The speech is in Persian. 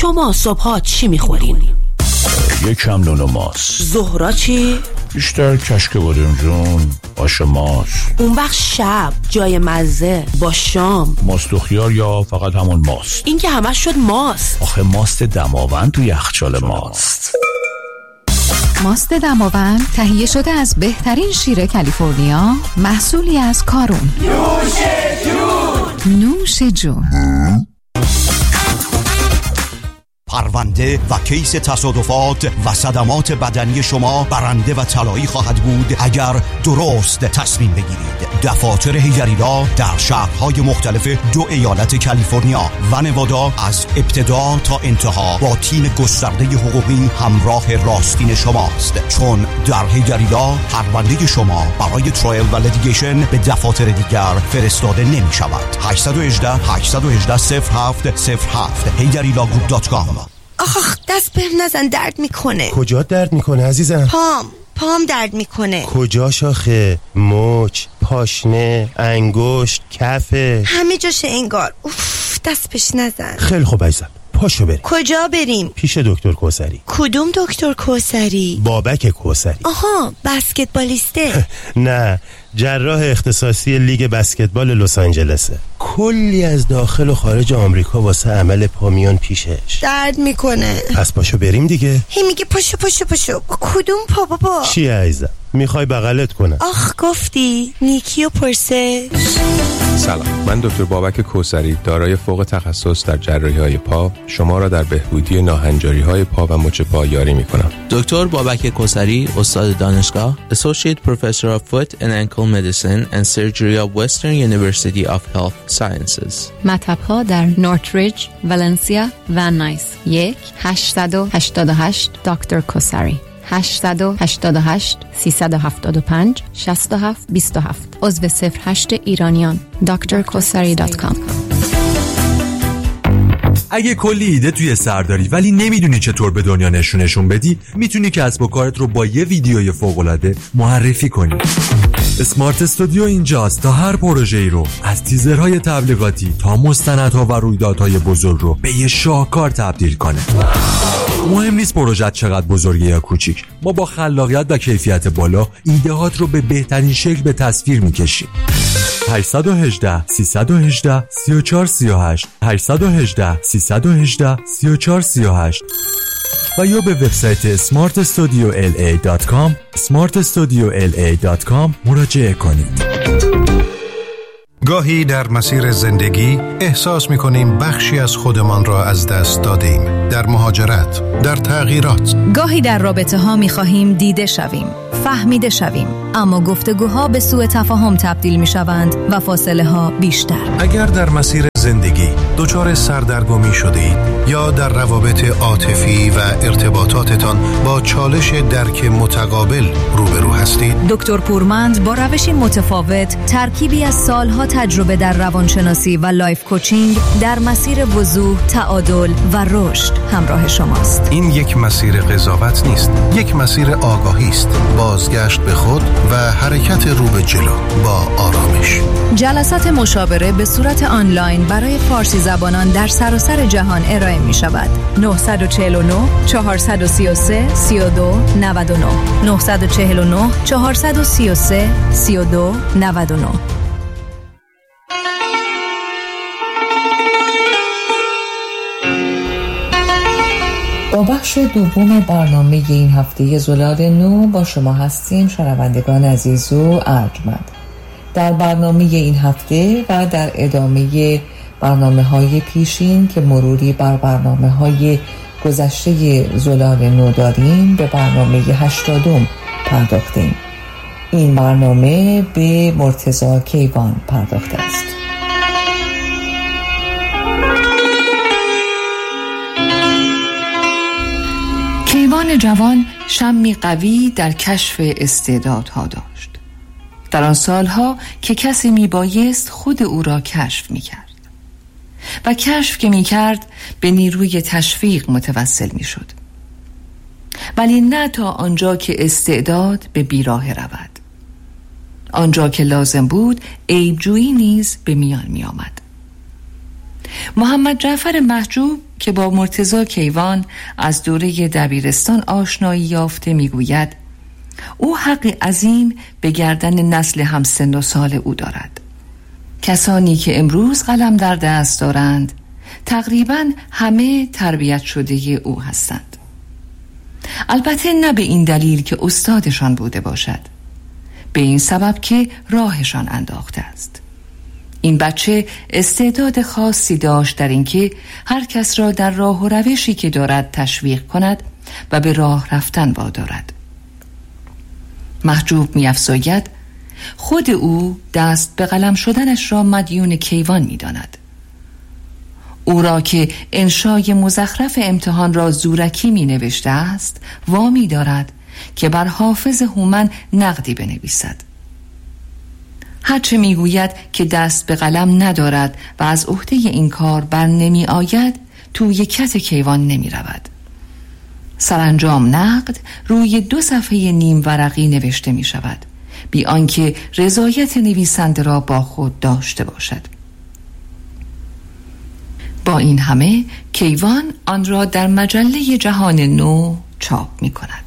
شما صبحا چی میخورین؟ یکم نون و ماست. ظهرا چی؟ بیشتر کشک بادم جون، آش ماست. اون وقت شب جای مزه با شام ماست و خیار یا فقط همون ماست؟ این که همش شد ماست. آخه ماست دماوند تو یخچال ماست. ماست دماوند تهیه شده از بهترین شیر کالیفرنیا، محصولی از کارون. نوش جون. پرونده و کیس تصادفات و صدمات بدنی شما برنده و طلایی خواهد بود اگر درست تصمیم بگیرید. دفاتر حیدری‌لا در شهرهای مختلف 2 ایالت کالیفرنیا و نوادا از ابتدا تا انتها با تیم گسترده حقوقی همراه راستین شماست، چون در حیدری‌لا پرونده شما برای ترایل و لیتیگیشن به دفاتر دیگر فرستاده نمی شود. 818-807-0707 HeyDariLawGroup.com. آخ دست بهم نزن، درد میکنه. کجا درد میکنه عزیزم؟ پام درد میکنه. کجا شاخه؟ مچ، پاشنه، انگشت، کفه، همه جاشه انگار. اوف دست بهش نزن. خیلی خوب عزیزم، پاشو بریم. کجا بریم؟ پیش دکتر کوثری. کدوم دکتر کوثری؟ بابک کوثری. آها بسکتبالیسته. نه، جراح اختصاصی لیگ بسکتبال لس آنجلسه. کلی از داخل و خارج آمریکا واسه عمل پا میان پیشش. درد میکنه. پس پاشو بریم دیگه. هی میگه پاشو. کدوم پا بابا؟ چی عزیزم؟ میخوای بغلت کنم؟ آخ گفتی نیکیو پرسه. سلام، من دکتر بابک کوثری دارای فوق تخصص در جراحی‌های پا شما را در بهبودی ناهنجاری‌های پا و مچ پا یاری می‌کنم. دکتر بابک کوثری، استاد دانشگاه، Associate Professor of Foot and Ankle Medicine and Surgery of Western University of Health Sciences. مطب‌ها در نورتریج، ولنسیا و نایس. 1-888 دکتر کوثری. 888 375 67 27. عضو 08 ایرانیان. drkosari.com. اگه کلی ایده توی سر داری ولی نمیدونی چطور به دنیا نشون بدی، میتونی کسب و کارت رو با یه ویدیوی فوق‌العاده معرفی کنی. اسمارت استودیو اینجاست تا هر پروژه‌ای رو از تیزرهای تبلیغاتی تا مستندها و رویدادهای بزرگ رو به یه شاهکار تبدیل کنه. مهم نیست پروژه چقدر بزرگه یا کوچیک، ما با خلاقیت و کیفیت بالا ایده‌هات رو به بهترین شکل به تصویر می‌کشیم. 818 318 3438 818 318 3438 و یا به وبسایت smartstudiola.com smartstudiola.com مراجعه کنید. گاهی در مسیر زندگی احساس می‌کنیم بخشی از خودمان را از دست دادیم. در مهاجرت، در تغییرات. گاهی در رابطه ها می‌خواهیم دیده شویم، فهمیده شویم، اما گفتگوها به سوء تفاهم تبدیل می‌شوند و فاصله ها بیشتر. اگر در مسیر زندگی دچار سردرگمی شدید یا در روابط عاطفی و ارتباطاتتان با چالش درک متقابل روبرو هستید، دکتر پورمند با روشی متفاوت، ترکیبی از سالها تجربه در روانشناسی و لایف کوچینگ در مسیر وضوح، تعادل و رشد همراه شماست. این یک مسیر قضاوت نیست، یک مسیر آگاهی است، بازگشت به خود و حرکت رو به جلو با آرامش. جلسات مشاوره به صورت آنلاین برای فارسی زبانان در سراسر جهان ارائه می شود. 949 433 32 99 949 433 32 99. با بخش دوم برنامه این هفته زلال نو با شما هستیم شنوندگان عزیز و ارجمند. در برنامه این هفته و در ادامه برنامه‌های پیشین که مروری بر برنامه‌های گذشته زلال نو داریم، به برنامه 80 پرداختیم. این برنامه به مرتضی کیوان پرداخته است. کیوان جوان شمی قوی در کشف استعدادها داشت. در آن سالها که کسی میبایست خود او را کشف میکرد و کشف که میکرد به نیروی تشویق متوسل میشد، ولی نه تا آنجا که استعداد به بیراه رود. آنجا که لازم بود عیبجویی نیز به میان میآمد. محمد جعفر محجوب که با مرتضی کیوان از دوره دبیرستان آشنایی یافته میگوید او حقی عظیم به گردن نسل همسن و سال او دارد. کسانی که امروز قلم در دست دارند تقریباً همه تربیت شده او هستند. البته نه به این دلیل که استادشان بوده باشد، به این سبب که راهشان انداخته است. این بچه استعداد خاصی داشت در اینکه هر کس را در راه و روشی که دارد تشویق کند و به راه رفتن وادارد. محجوب می‌افزاید خود او دست به قلم شدنش را مدیون کیوان می‌داند. او را که انشای مزخرف امتحان را زورکی می‌نوشته است وامی دارد که بر حافظ هومن نقدی بنویسد. هرچه میگوید که دست به قلم ندارد و از عهده این کار بر نمی آید توی کت کیوان نمی رود. سرانجام نقد روی 2 صفحه نیم ورقی نوشته می شود بی آنکه رضایت نویسنده را با خود داشته باشد. با این همه کیوان آن را در مجله جهان نو چاپ می کند.